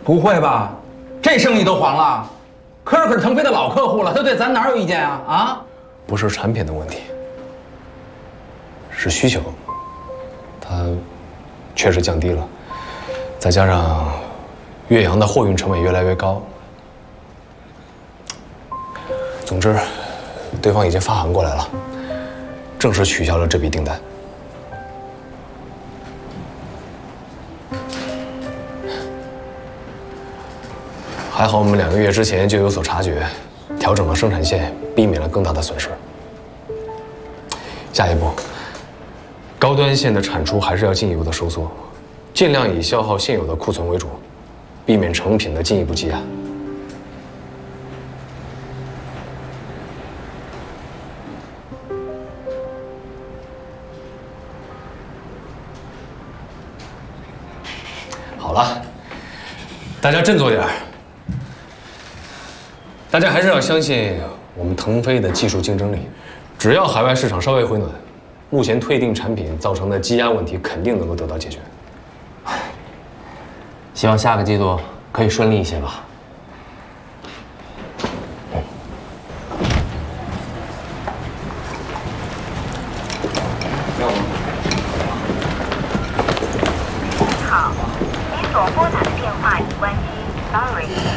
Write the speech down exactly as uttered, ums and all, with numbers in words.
不会吧？这生意都黄了？可是可是腾飞的老客户了，他对咱哪有意见啊？啊？ 不是产品的问题，是需求，它确实降低了，再加上岳阳的货运成本越来越高。总之，对方已经发函过来了，正式取消了这笔订单。 还好我们两个月之前就有所察觉，调整了生产线，避免了更大的损失。下一步，高端线的产出还是要进一步的收缩，尽量以消耗现有的库存为主，避免成品的进一步积压。好了，大家振作点儿。 大家还是要相信我们腾飞的技术竞争力，只要海外市场稍微回暖，目前退订产品造成的积压问题肯定能够得到解决。 希望下个季度可以顺利一些吧。 好，您所拨打的电话已关机 ，sorry。